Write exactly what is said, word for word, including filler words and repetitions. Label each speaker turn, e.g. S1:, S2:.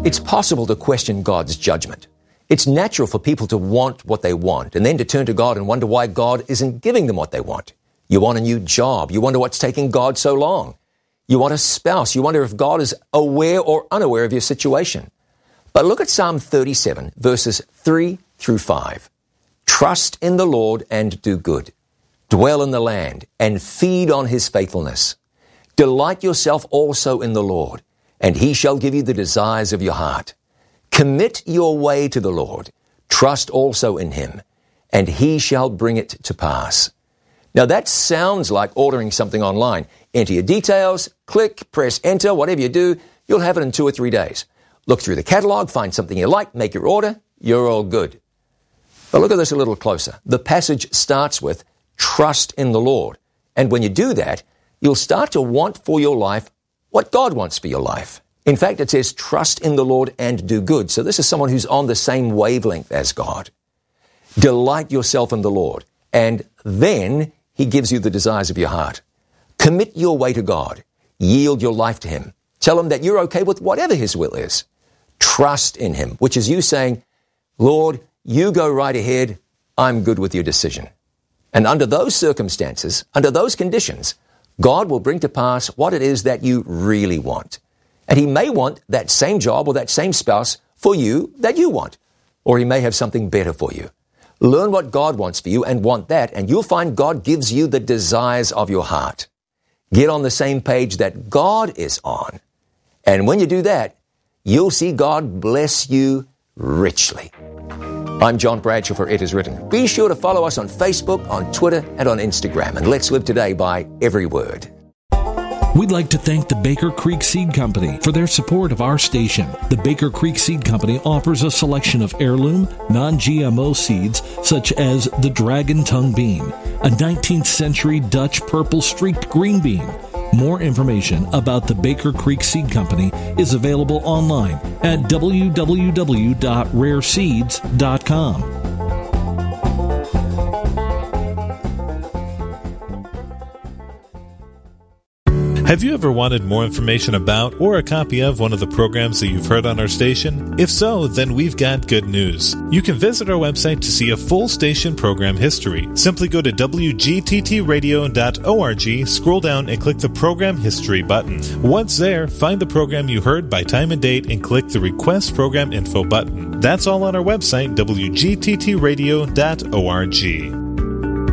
S1: It's possible to question God's judgment. It's natural for people to want what they want and then to turn to God and wonder why God isn't giving them what they want. You want a new job. You wonder what's taking God so long. You want a spouse. You wonder if God is aware or unaware of your situation. But look at Psalm thirty-seven, verses three through five. Trust in the Lord and do good. Dwell in the land and feed on his faithfulness. Delight yourself also in the Lord, and he shall give you the desires of your heart. Commit your way to the Lord. Trust also in him, and he shall bring it to pass. Now that sounds like ordering something online. Enter your details, click, press enter, whatever you do, you'll have it in two or three days. Look through the catalog, find something you like, make your order, you're all good. But look at this a little closer. The passage starts with, trust in the Lord. And when you do that, you'll start to want for your life what God wants for your life. In fact, it says, trust in the Lord and do good. So this is someone who's on the same wavelength as God. Delight yourself in the Lord, and then he gives you the desires of your heart. Commit your way to God. Yield your life to him. Tell him that you're okay with whatever his will is. Trust in him, which is you saying, Lord, you go right ahead. I'm good with your decision. And under those circumstances, under those conditions, God will bring to pass what it is that you really want. And he may want that same job or that same spouse for you that you want. Or he may have something better for you. Learn what God wants for you and want that, and you'll find God gives you the desires of your heart. Get on the same page that God is on. And when you do that, you'll see God bless you richly. I'm John Bradshaw for It Is Written. Be sure to follow us on Facebook, on Twitter, and on Instagram. And let's live today by every word.
S2: We'd like to thank the Baker Creek Seed Company for their support of our station. The Baker Creek Seed Company offers a selection of heirloom, non-G M O seeds such as the Dragon Tongue Bean, a nineteenth century Dutch purple streaked green bean. More information about the Baker Creek Seed Company is available online at w w w dot rare seeds dot com.
S3: Have you ever wanted more information about or a copy of one of the programs that you've heard on our station? If so, then we've got good news. You can visit our website to see a full station program history. Simply go to w g t t radio dot org, scroll down and click the Program History button. Once there, find the program you heard by time and date and click the Request Program Info button. That's all on our website, w g t t radio dot org.